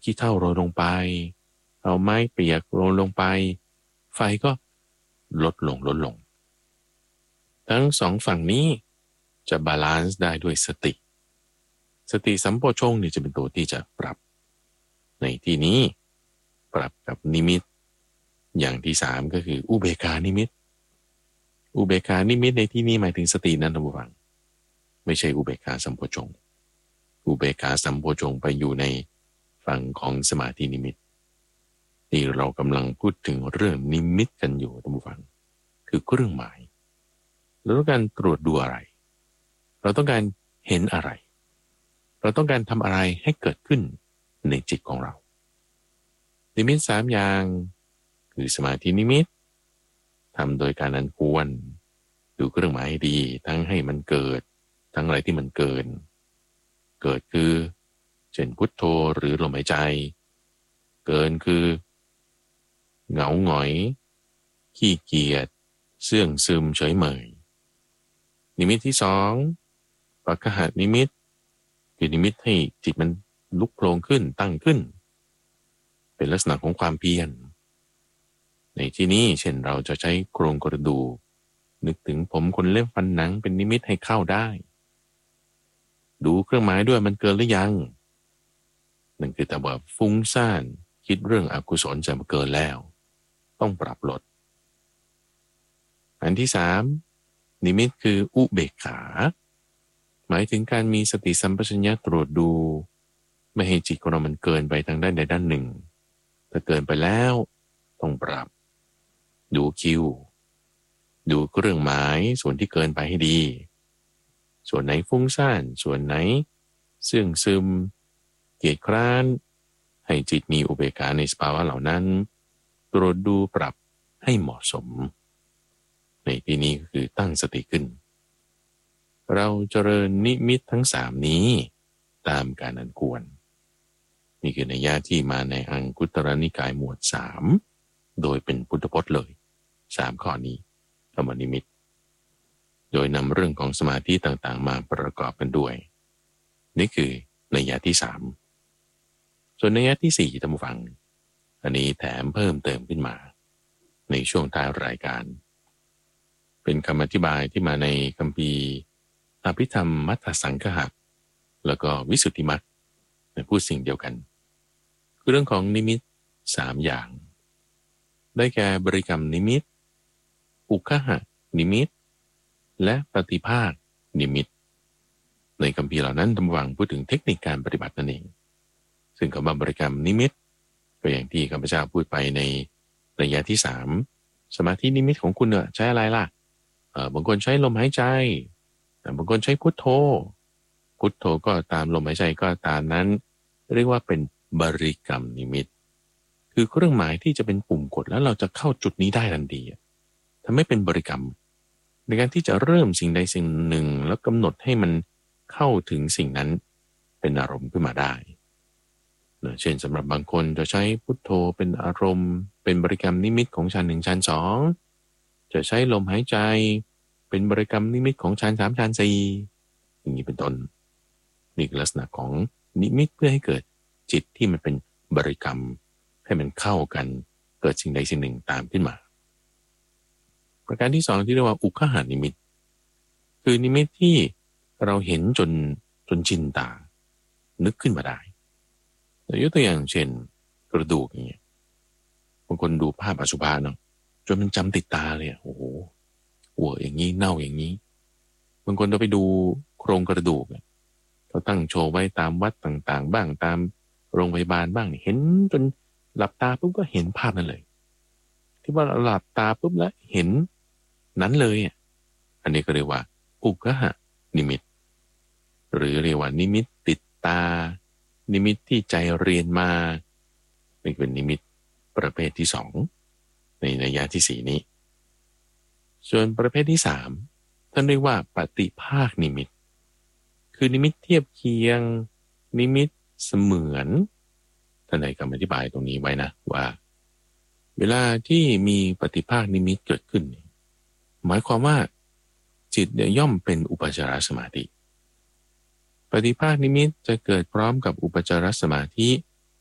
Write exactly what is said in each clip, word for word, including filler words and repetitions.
ขี้เถ้าโรยลงไปเอาไม้เปียกโรยลงไปไฟก็ลดลงลดลงทั้งสองฝั่งนี้จะบาลานซ์ได้ด้วยสติสติสัมโพชฌงค์นี่จะเป็นตัวที่จะปรับในที่นี้ปรับกับนิมิตอย่างที่สามก็คืออุเบกขานิมิตอุเบกขานิมิตในที่นี้หมายถึงสตินั้นท่านผู้ฟังไม่ใช่อุเบกขาสัมโพชฌงค์อุเบกขาสัมโพชฌงค์ไปอยู่ในฝั่งของสมาธินิมิตที่เรากำลังพูดถึงเรื่องนิมิตกันอยู่ท่านผู้ฟังคือเครื่องหมายเราต้องการตรวจดูอะไรเราต้องการเห็นอะไรเราต้องการทำอะไรให้เกิดขึ้นในจิตของเรานิมิตสามอย่างคือสมาธินิมิตทำโดยการอันควรดูเครื่องหมายให้ดีทั้งให้มันเกิดทั้งอะไรที่มันเกินเกิดคือเช่นพุทโธหรือลมหายใจเกินคือเหงาหงอยขี้เกียจเสื่องซึมเฉยเมยนิมิตที่สองปักขหนิมิตคือนิมิตให้จิตมันลุกโผล่ขึ้นตั้งขึ้นเป็นลักษณะของความเพียรในที่นี้เช่นเราจะใช้โครงกระดูกนึกถึงผมขนเล็บฟันหนังเป็นนิมิตให้เข้าได้ดูเครื่องหมายด้วยมันเกินหรือยังนั่นคือแต่ว่าฟุ้งซ่านคิดเรื่องอกุศลจะมาเกินแล้วต้องปรับลดอันที่สามนิมิตคืออุเบกขาหมายถึงการมีสติสัมปชัญญะตรวจดูไม่ให้จิตของเรามันเกินไปทางด้านใดด้านหนึ่งถ้าเกินไปแล้วต้องปรับดูคิวดูเครื่องหมายส่วนที่เกินไปให้ดีส่วนไหนฟุ้งซ่านส่วนไหนเสื่องซึมเกียจคร้านให้จิตมีอุเบกขาในสภาวะเหล่านั้นตรวจดูปรับให้เหมาะสมในที่นี้ก็คือตั้งสติขึ้นเราเจริญนิมิตทั้งสามนี้ตามการอันควรนี่คือนัยยะที่มาในอังคุตรนิกายหมวดสามโดยเป็นพุทธพจน์เลยสามข้อนี้คำว่านิมิตโดยนำเรื่องของสมาธิต่างๆมาประกอบกันด้วยนี่คือนัยยะที่สามส่วนนัยยะที่สี่ท่านผู้ฟังอันนี้แถมเพิ่มเติมขึ้นมาในช่วงท้ายรายการเป็นคำอธิบายที่มาในคัมภีร์อภิธรรมมัทธสังคหะแล้วก็วิสุทธิมรรคพูดสิ่งเดียวกันคือเรื่องของนิมิตสามอย่างได้แก่บริกรรมนิมิตอุคหะนิมิตและปฏิภาคนิมิตในคัมภีร์เหล่านั้นท่านผู้ฟังพูดถึงเทคนิคการปฏิบัตินั่นเองซึ่งคำว่าบริกรรมนิมิตก็อย่างที่ข้าพเจ้าพูดไปในระยะที่สามสมาธินิมิตของคุณเนี่ยใช้อะไรล่ะเออบางคนใช้ลมหายใจบางคนใช้พุทโธพุทโธก็ตามลมหายใจก็ตามนั้นเรียกว่าเป็นบริกรรมนิมิตคือเครื่องหมายที่จะเป็นปุ่มกดแล้วเราจะเข้าจุดนี้ได้ทันทีทำให้เป็นบริกรรมในการที่จะเริ่มสิ่งใดสิ่งหนึ่งแล้วกำหนดให้มันเข้าถึงสิ่งนั้นเป็นอารมณ์ขึ้นมาได้เช่นสำหรับบางคนจะใช้พุทโธเป็นอารมณ์เป็นบริกรรมนิมิตของชั้นหนึ่งชั้นสองจะใช้ลมหายใจเป็นบริกรรมนิมิตของชั้นสามชั้นสี่อย่างนี้เป็นต้นนี่คือลักษณะของนิมิตเพื่อให้เกิดจิตที่มันเป็นบริกรรมให้มันเข้ากันเกิดสิ่งใดสิ่งหนึ่งตามขึ้นมาประการที่สองที่เรียกว่าอุคหานิมิตคือนิมิตที่เราเห็นจนจนชินตานึกขึ้นมาได้ยกตัวอย่างเช่นกระดูกอย่างเงี้ยบางคนดูภาพอสุภะเนาะจนมันจำติดตาเลยโอ้โหหัวอย่างนี้เน่าอย่างนี้บางคนเราไปดูโครงกระดูกเขาตั้งโชว์ไว้ตามวัดต่างๆบ้างตามโรงพยาบาลบ้างเห็นจนหลับตาปุ๊บก็เห็นภาพนั้นเลยที่ว่าหลับตาปุ๊บแล้วเห็นนั้นเลยอ่ะอันนี้ก็เรียกว่าอุคหะนิมิตหรือเรียกว่านิมิตติดตานิมิตที่ใจเรียนมาเป็นนิมิตประเภทที่สองในนัยยะที่สี่นี้ส่วนประเภทที่สามท่านเรียกว่าปฏิภาคนิมิตคือนิมิตเทียบเคียงนิมิตเสมือนท่านใดกำลังอธิบายตรงนี้ไว้นะว่าเวลาที่มีปฏิภาคนิมิตเกิดขึ้นหมายความว่าจิตย่อมเป็นอุปจารสมาธิปฏิภาคนิมิตจะเกิดพร้อมกับอุปจารสมาธิ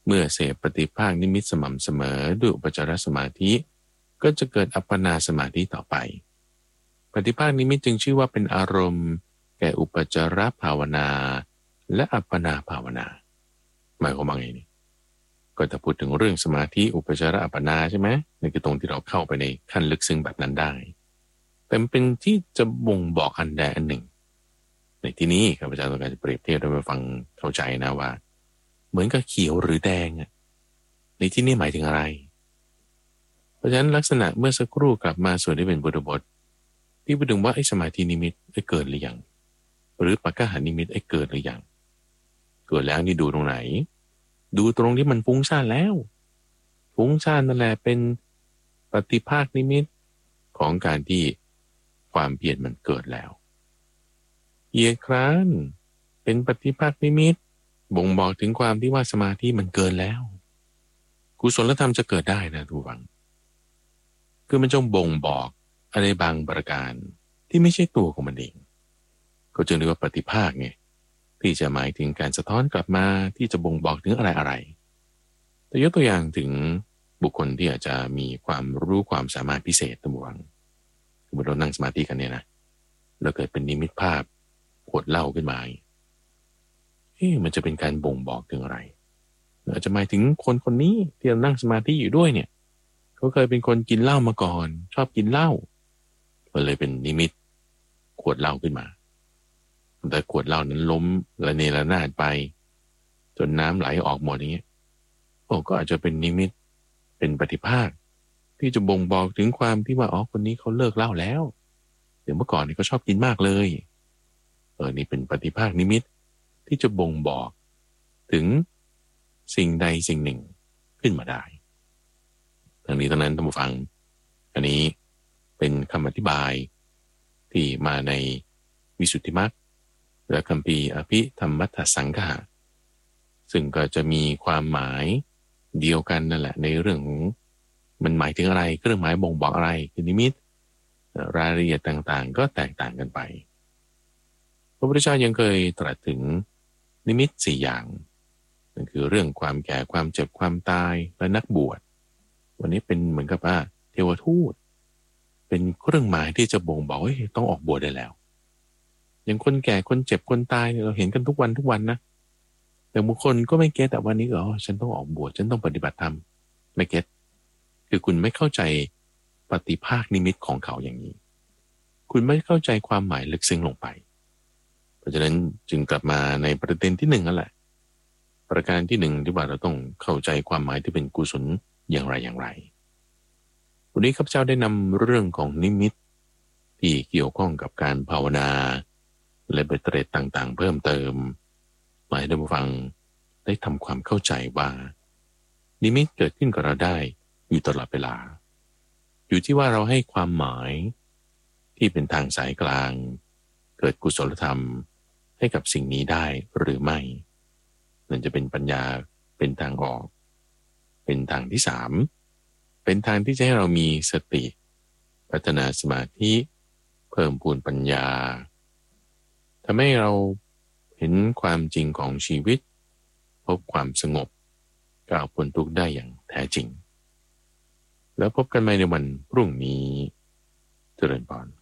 เมื่อเสพปฏิภาคนิมิตสม่ำเสมอด้วยอุปจารสมาธิก็จะเกิดอัปปนาสมาธิต่อไปปฏิภาคนิมิตจึงชื่อว่าเป็นอารมณ์แก่อุปจารภาวนาและอัปปนาภาวนาหมายความว่าไงนี่ก็จะพูดถึงเรื่องสมาธิอุปจาระอัปปนาใช่ไหมนี่คือตรงที่เราเข้าไปในขั้นลึกซึ้งแบบนั้นได้แต่มันเป็นที่จะบ่งบอกอันใดอันหนึ่งในที่นี้ข้าพเจ้าต้องการจะเปรียบเทียบให้มาฟังเข้าใจนะว่าเหมือนกับเขียวหรือแดงในที่นี้หมายถึงอะไรเพราะฉะนั้นลักษณะเมื่อสักครู่กลับมาส่วนที่เป็นบทบทที่พูดถึงว่าไอ้สมาธินิมิตไอ้เกิดหรือยังหรือปักกหานิมิตไอ้เกิดหรือยังเกิดแล้วนี่ดูตรงไหนดูตรงที่มันฟุ้งซ่านแล้วฟุ้งซ่านนั่นแหละเป็นปฏิภาคนิมิตของการที่ความเพียรมันเกิดแล้วเอียคร้านเป็นปฏิภาคนิมิตบ่งบอกถึงความที่ว่าสมาธิมันเกินแล้วกุศลธรรมจะเกิดได้นะทุกฝังคือมันจงบ่งบอกอะไรบางประการที่ไม่ใช่ตัวของมันเองก็จึงเรียกว่าปฏิภาคไงที่จะหมายถึงการสะท้อนกลับมาที่จะบ่งบอกถึงอะไรอะไรแต่ยกตัวอย่างถึงบุคคลที่อาจจะมีความรู้ความสามารถพิเศษตัววังสมมติเรานั่งสมาธิกันเนี่ยนะแล้วเกิดเป็นนิมิตภาพขวดเหล้าขึ้นมาเอ๊ะมันจะเป็นการบ่งบอกถึงอะไรอาจจะหมายถึงคนคนนี้ที่เรานั่งสมาธิอยู่ด้วยเนี่ยเขาเคยเป็นคนกินเหล้ามาก่อนชอบกินเหล้าก็เลยเป็นนิมิตขวดเหล้าขึ้นมาแต่ขวดเหล้านั้นล้มระเนระนาดไปจนน้ำไหลออกหมดอย่างเงี้ยโอ้ก็อาจจะเป็นนิมิตเป็นปฏิภาคที่จะบ่งบอกถึงความที่ว่าอ๋อคนนี้เขาเลิกเหล้าแล้วเดี๋ยวเมื่อก่อนนี่เขาชอบกินมากเลยเออนี่เป็นปฏิภาคนิมิตที่จะบ่งบอกถึงสิ่งใดสิ่งหนึ่งขึ้นมาได้ทั้งนี้ทั้งนั้นท่านผู้ฟังอันนี้เป็นคำอธิบายที่มาในวิสุทธิมรรคและคัมภีร์อภิธรรมมัทธสังฆะซึ่งก็จะมีความหมายเดียวกันนั่นแหละในเรื่องของมันหมายถึงอะไรเครื่องหมายบ่งบอกอะไรคือนิมิตรายละเอียดต่างๆก็แตกต่างกันไปพระพุทธเจ้ายังเคยตรัสถึงนิมิตสี่อย่างนั่นคือเรื่องความแก่ความเจ็บความตายและนักบวชวันนี้เป็นเหมือนกับว่าเทวทูตเป็นเครื่องหมายที่จะบ่งบอกว่าต้องออกบวชได้แล้วอย่างคนแก่คนเจ็บคนตายเราเห็นกันทุกวันทุกวันนะแต่บางคนก็ไม่เก็ตแต่วันนี้ก็อ๋อฉันต้องออกบวชฉันต้องปฏิบัติธรรมไม่เก็ตคือคุณไม่เข้าใจปฏิภาคนิมิตของเขาอย่างนี้คุณไม่เข้าใจความหมายลึกซึ้งลงไปเพราะฉะนั้นจึงกลับมาในประเด็นที่หนึ่งนั่นแหละประการที่หนึ่งที่ว่าเราต้องเข้าใจความหมายที่เป็นกุศลอย่างไรอย่างไรวันนี้ข้าพเจ้าได้นำเรื่องของนิมิตที่เกี่ยวข้องกับการภาวนาและเบตเตรดต่างๆเพิ่มเติมมาให้ท่านผู้ฟังได้ทำความเข้าใจว่านิมิตเกิดขึ้นกับเราได้อยู่ตลอดเวลาอยู่ที่ว่าเราให้ความหมายที่เป็นทางสายกลางเกิดกุศลธรรมให้กับสิ่งนี้ได้หรือไม่นั่นจะเป็นปัญญาเป็นทางออกเป็นทางที่สามเป็นทางที่จะให้เรามีสติพัฒนาสมาธิเพิ่มพูนปัญญาทำให้เราเห็นความจริงของชีวิตพบความสงบก้าวพ้นทุกข์ได้อย่างแท้จริงแล้วพบกันใหม่ในวันพรุ่งนี้เจริญพร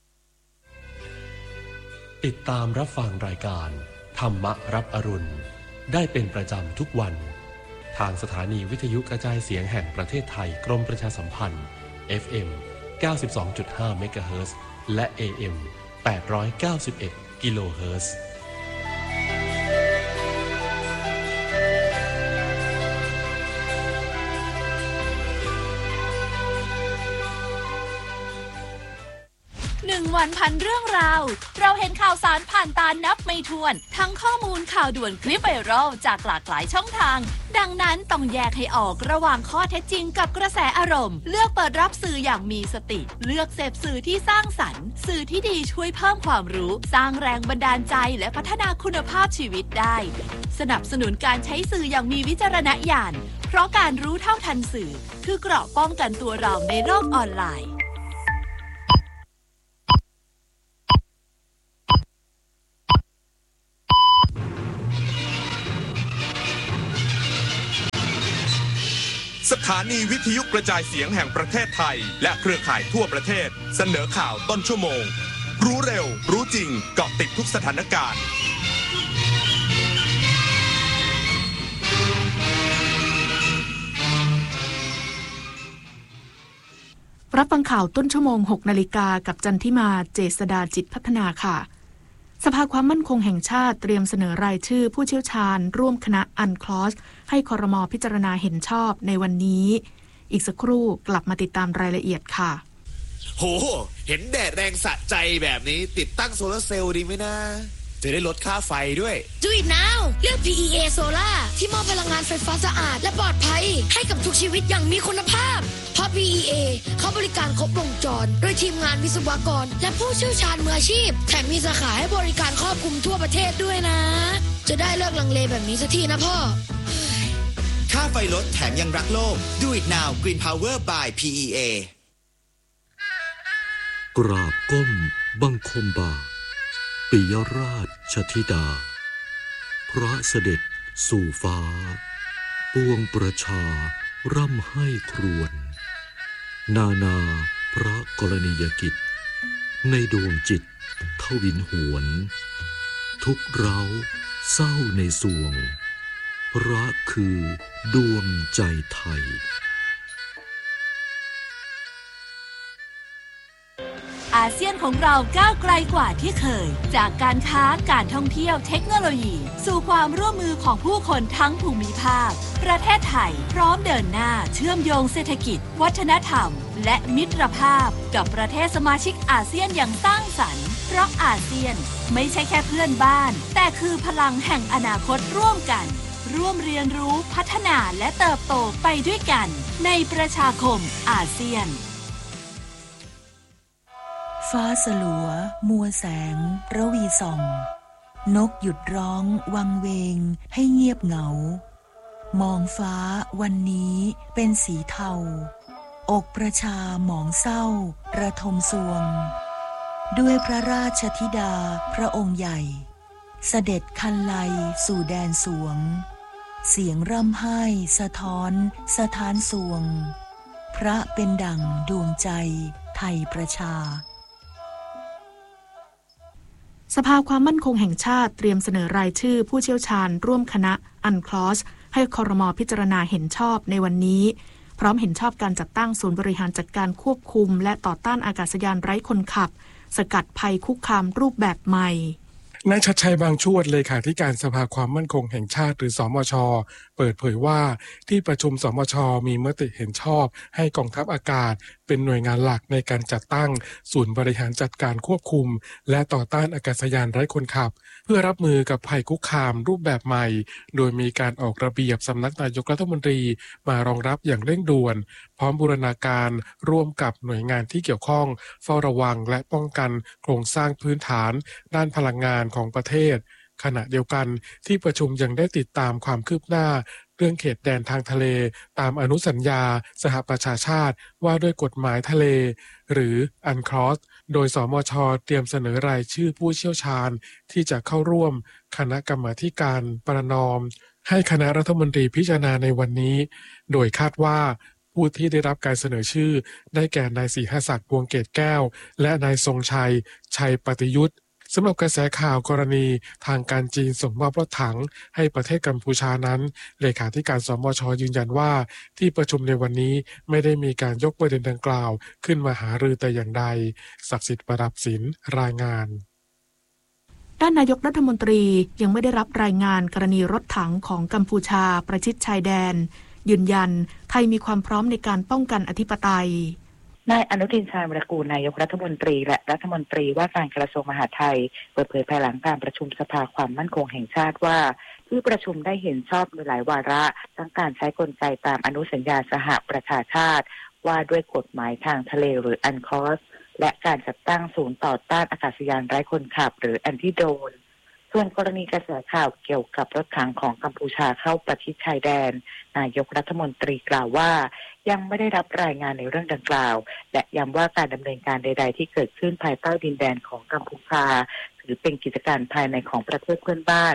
ติดตามรับฟังรายการธรรมรับอรุณได้เป็นประจำทุกวันทางสถานีวิทยุกระจายเสียงแห่งประเทศไทยกรมประชาสัมพันธ์ เอฟ เอ็ม เก้าสิบสองจุดห้า เมกะเฮิรตซ์และ เอ เอ็ม แปดร้อยเก้าสิบเอ็ด กิโลเฮิรตซ์หนึ่งวันพันเรื่องราวเราเห็นข่าวสารผ่านตานับไม่ถ้วนทั้งข้อมูลข่าวด่วนคลิปไวรัลจากหลากหลายช่องทางดังนั้นต้องแยกให้ออกระหว่างข้อเท็จจริงกับกระแสอารมณ์เลือกเปิดรับสื่ออย่างมีสติเลือกเสพสื่อที่สร้างสรรค์สื่อที่ดีช่วยเพิ่มความรู้สร้างแรงบันดาลใจและพัฒนาคุณภาพชีวิตได้สนับสนุนการใช้สื่ออย่างมีวิจารณญาณเพราะการรู้เท่าทันสื่อคือเกราะป้องกันตัวเราในโลกออนไลน์สถานีวิทยุกระจายเสียงแห่งประเทศไทยและเครือข่ายทั่วประเทศเสนอข่าวต้นชั่วโมงรู้เร็วรู้จริงเกาะติดทุกสถานการณ์รับฟังข่าวต้นชั่วโมงหกนาฬิกากับจันทิมาเจษฎาจิตพัฒนาค่ะสภาความมั่นคงแห่งชาติเตรียมเสนอรายชื่อผู้เชี่ยวชาญร่วมคณะอันคลอสให้ครม.พิจารณาเห็นชอบในวันนี้อีกสักครู่กลับมาติดตามรายละเอียดค่ะโหเห็นแดดแรงสะใจแบบนี้ติดตั้งโซลาร์เซลล์ดีไหมนะจะได้ลดค่าไฟด้วย Do it now เลือก พี อี เอ Solar ที่มอบพลังงานไฟฟ้าสะอาดและปลอดภัยให้กับทุกชีวิตอย่างมีคุณภาพเพราะ พี อี เอ เขาบริการครบวงจรโดยทีมงานวิศวกรและผู้เชี่ยวชาญมืออาชีพแถมมีสาขาให้บริการครอบคลุมทั่วประเทศด้วยนะจะได้เลิกลังเลแบบนี้สักทีนะพ่อค่าไฟลดแถมยังรักโลก Do it now Green Power by พี อี เอกราบก้มบังคมบาทปิยราชธิดาพระเสด็จสู่ฟ้าปวงประชาร่ำให้ครวญนานาพระกรณียกิจในดวงจิตทวินหวนทุกเร้าเศร้าในสวงพระคือดวงใจไทยอาเซียนของเราก้าวไกลกว่าที่เคยจากการค้าการท่องเที่ยวเทคโนโลยีสู่ความร่วมมือของผู้คนทั้งภูมิภาคประเทศไทยพร้อมเดินหน้าเชื่อมโยงเศรษฐกิจวัฒนธรรมและมิตรภาพกับประเทศสมาชิกอาเซียนอย่างสร้างสรรค์เพราะอาเซียนไม่ใช่แค่เพื่อนบ้านแต่คือพลังแห่งอนาคตร่วมกันร่วมเรียนรู้พัฒนาและเติบโตไปด้วยกันในประชาคมอาเซียนฟ้าสลัวมัวแสงระวีส่องนกหยุดร้องวังเวงให้เงียบเหงามองฟ้าวันนี้เป็นสีเทาอกประชาหมองเศร้าระทมสวงด้วยพระราชธิดาพระองค์ใหญ่เสด็จคันไลสู่แดนสวงเสียงร่ำไห้สะท้อนสะท้านสวงพระเป็นดั่งดวงใจไทยประชาสภาความมั่นคงแห่งชาติเตรียมเสนอรายชื่อผู้เชี่ยวชาญร่วมคณะอันคลอสให้ครม.พิจารณาเห็นชอบในวันนี้พร้อมเห็นชอบการจัดตั้งศูนย์บริหารจัดการควบคุมและต่อต้านอากาศยานไร้คนขับสกัดภัยคุกคามรูปแบบใหม่นายชัดชัยบางชวดเลขาธิการสภาความมั่นคงแห่งชาติหรือสมช.เปิดเผยว่าที่ประชุมสมช.มีมติเห็นชอบให้กองทัพอากาศเป็นหน่วยงานหลักในการจัดตั้งศูนย์บริหารจัดการควบคุมและต่อต้านอากาศยานไร้คนขับเพื่อรับมือกับภัยคุกคามรูปแบบใหม่โดยมีการออกระเบียบสำนักนายกรัฐมนตรีมารองรับอย่างเร่งด่วนพร้อมบูรณาการร่วมกับหน่วยงานที่เกี่ยวข้องเฝ้าระวังและป้องกันโครงสร้างพื้นฐานด้านพลังงานของประเทศขณะเดียวกันที่ประชุมยังได้ติดตามความคืบหน้าเรื่องเขตแดนทางทะเลตามอนุสัญญาสหประชาชาติว่าด้วยกฎหมายทะเลหรือ อันคลอส โดยสมช.เตรียมเสนอรายชื่อผู้เชี่ยวชาญที่จะเข้าร่วมคณะกรรมาธิการประนอมให้คณะรัฐมนตรีพิจารณาในวันนี้โดยคาดว่าผู้ที่ได้รับการเสนอชื่อได้แก่นายศรีหศักดิ์พวงเกตแก้วและนายทรงชัยชัยปฏิยุทธสำหรับกระแสข่าวกรณีทางการจีนส่งมอบรถถังให้ประเทศกัมพูชานั้นเลขาธิการสมช.ยืนยันว่าที่ประชุมในวันนี้ไม่ได้มีการยกประเด็นดังกล่าวขึ้นมาหารือแต่อย่างใดศักดิ์สิทธิ์ประดับศิลป์รายงานด้านนายกรัฐมนตรียังไม่ได้รับรายงานกรณีรถถังของกัมพูชาประชิดชายแดนยืนยันไทยมีความพร้อมในการป้องกันอธิปไตยนายอนุทินชาญวิรากูลนายกรัฐมนตรีและรัฐมนตรีว่าการกระทรวงมหาดไทยเปิดเผยภายหลังการประชุมสภาความมั่นคงแห่งชาติว่าที่ประชุมได้เห็นชอบในหลายวาระทั้งการใช้กลไกตามอนุสัญญาสหประชาชาติว่าด้วยกฎหมายทางทะเลหรือ อันคลอส และการจัดตั้งศูนย์ต่อต้านอากาศยานไร้คนขับหรือแอนติโดนส่วนกรณีกระแสข่าวเกี่ยวกับรถถังของกัมพูชาเข้าประชิดชายแดนนายกรัฐมนตรีกล่าวว่ายังไม่ได้รับรายงานในเรื่องดังกล่าวและย้ำว่าการดำเนินการใดๆที่เกิดขึ้นภายใต้ดินแดนของกัมพูชาถือเป็นกิจการภายในของประเทศเพื่อนบ้าน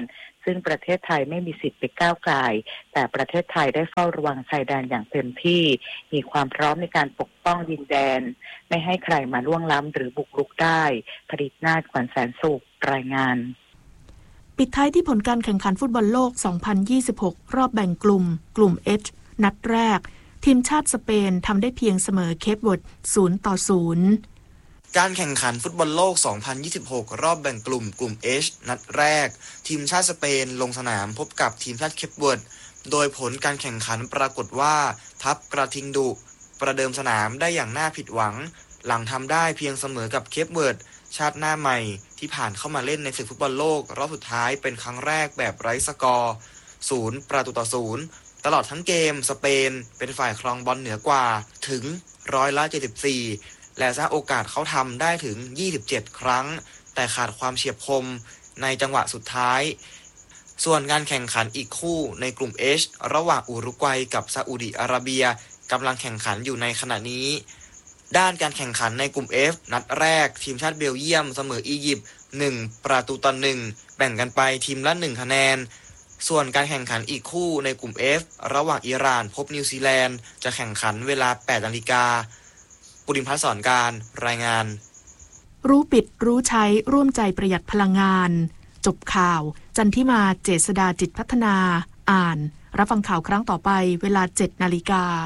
ซึ่งประเทศไทยไม่มีสิทธิ์ไปก้าวไก่แต่ประเทศไทยได้เฝ้าระวังชายแดนอย่างเต็มที่มีความพร้อมในการปกป้องดินแดนไม่ให้ใครมาล่วงล้ำหรือบุกรุกได้ผลิตนาฏขวัญแสนสุขรายงานปิดท้ายที่ผลการแข่งขันฟุตบอลโลก สองพันยี่สิบหก รอบแบ่งกลุ่มกลุ่ม H นัดแรกทีมชาติสเปนทำได้เพียงเสมอเคปเวิร์ด ศูนย์ต่อศูนย์การแข่งขันฟุตบอลโลก สองพันยี่สิบหก รอบแบ่งกลุ่มกลุ่ม H นัดแรกทีมชาติสเปนลงสนามพบกับทีมชาติเคปเวิร์ดโดยผลการแข่งขันปรากฏว่าทัพกระทิงดุประเดิมสนามได้อย่างน่าผิดหวังหลังทำได้เพียงเสมอกับเคปเวิร์ดชาติหน้าใหม่ที่ผ่านเข้ามาเล่นในศึกฟุตบอลโลกรอบสุดท้ายเป็นครั้งแรกแบบไร้สกอร์ศูนย์ประตูต่อศูนย์ตลอดทั้งเกมสเปนเป็นฝ่ายครองบอลเหนือกว่าถึงร้อยละเจ็ดสิบสี่และสร้างโอกาสเขาทำได้ถึงยี่สิบเจ็ดครั้งแต่ขาดความเฉียบคมในจังหวะสุดท้ายส่วนการแข่งขันอีกคู่ในกลุ่ม H ระหว่างอุรุกวัยกับซาอุดิอาระเบียกำลังแข่งขันอยู่ในขณะนี้ด้านการแข่งขันในกลุ่ม F นัดแรกทีมชาติเบลเยียมเสมออียิปต์หนึ่งประตูต่อหนึ่งแบ่งกันไปทีมละหนึ่งคะแนนส่วนการแข่งขันอีกคู่ในกลุ่ม F ระหว่างอิหร่านพบนิวซีแลนด์จะแข่งขันเวลา แปดนาฬิกาปุริมพัฒน์สอนการรายงานรู้ปิดรู้ใช้ร่วมใจประหยัดพลังงานจบข่าวจันทิมาเจษฎาจิตพัฒนาอ่านรับฟังข่าวครั้งต่อไปเวลา เจ็ดนาฬิกา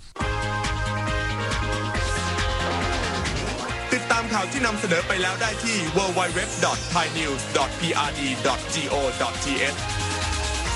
ติดตามข่าวที่นำเสนอไปแล้วได้ที่ ดับเบิลยู ดับเบิลยู ดับเบิลยู ดอท ไทยนิวส์ ดอท พี อาร์ ดี ดอท จี โอ ดอท ที เอช